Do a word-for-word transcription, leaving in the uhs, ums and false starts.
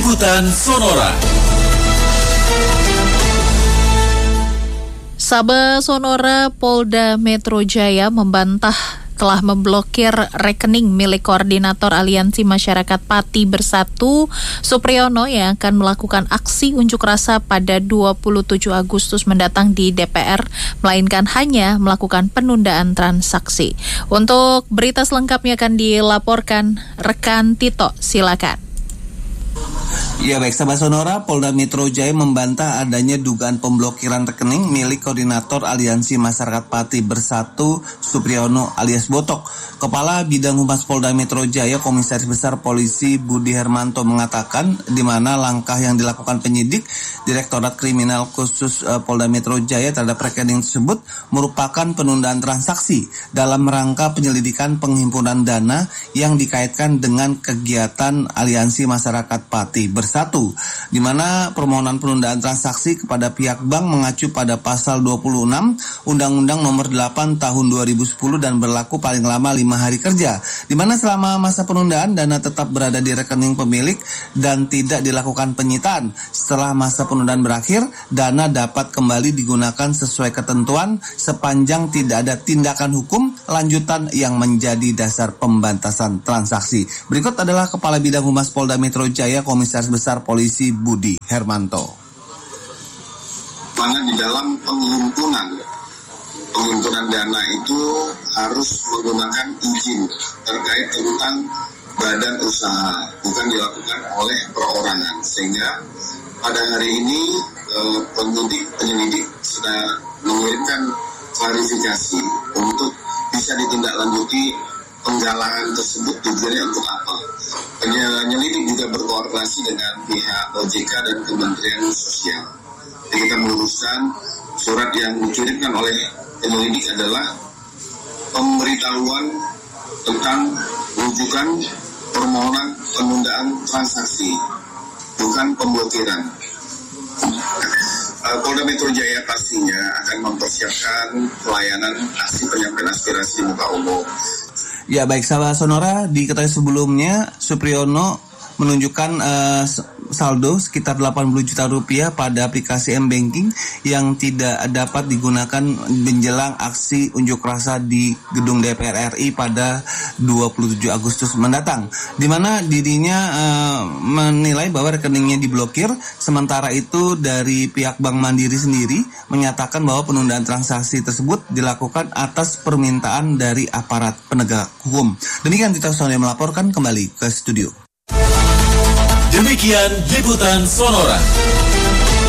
Liputan Sonora. Sabah Sonora, Polda Metro Jaya membantah telah memblokir rekening milik Koordinator Aliansi Masyarakat Pati Bersatu, Supriyono, yang akan melakukan aksi unjuk rasa pada dua puluh tujuh Agustus mendatang di D P R, melainkan hanya melakukan penundaan transaksi. Untuk berita selengkapnya akan dilaporkan rekan Tito, silakan. Ya baik, Sabah Sonora, Polda Metro Jaya membantah adanya dugaan pemblokiran rekening milik Koordinator Aliansi Masyarakat Pati Bersatu, Supriyono alias Botok. Kepala Bidang Humas Polda Metro Jaya, Komisaris Besar Polisi Budi Hermanto mengatakan di mana langkah yang dilakukan penyidik Direktorat Kriminal Khusus uh, Polda Metro Jaya terhadap rekening tersebut merupakan penundaan transaksi dalam rangka penyelidikan penghimpunan dana yang dikaitkan dengan kegiatan Aliansi Masyarakat Pati Bersatu, di mana permohonan penundaan transaksi kepada pihak bank mengacu pada pasal dua puluh enam Undang-Undang Nomor delapan Tahun dua ribu sepuluh dan berlaku paling lama lima hari kerja, di mana selama masa penundaan dana tetap berada di rekening pemilik dan tidak dilakukan penyitaan. Setelah masa penundaan berakhir, dana dapat kembali digunakan sesuai ketentuan sepanjang tidak ada tindakan hukum lanjutan yang menjadi dasar pembantasan transaksi. Berikut adalah Kepala Bidang Humas Polda Metro Jaya, Komisaris Besar Polisi Budi Hermanto. Mana di dalam penghimpunan penghimpunan dana itu harus menggunakan izin terkait tentang badan usaha, bukan dilakukan oleh perorangan. Sehingga pada hari ini eh, penyidik penyelidik sudah mengirimkan klarifikasi untuk bisa ditindaklanjuti penggalangan tersebut tujuannya untuk apa. Penyelidik juga berkoordinasi dengan pihak O J K dan Kementerian Sosial. Jadi kita meluruskan surat yang dikirimkan oleh penyelidik adalah pemberitahuan tentang rujukan permohonan penundaan transaksi, bukan pemblokiran. Polda Metro Jaya pastinya akan mempersiapkan pelayanan aksi penyampaian aspirasi di muka umum. Ya baik, Sabah Sonora, diketahui sebelumnya Supriyono menunjukkan uh, saldo sekitar delapan puluh juta rupiah pada aplikasi M-Banking yang tidak dapat digunakan menjelang aksi unjuk rasa di gedung D P R R I pada dua puluh tujuh Agustus mendatang, di mana dirinya uh, menilai bahwa rekeningnya diblokir. Sementara itu dari pihak Bank Mandiri sendiri menyatakan bahwa penundaan transaksi tersebut dilakukan atas permintaan dari aparat penegak hukum. Demikian Tito Sonora melaporkan, kembali ke studio. Demikian Liputan Sonora.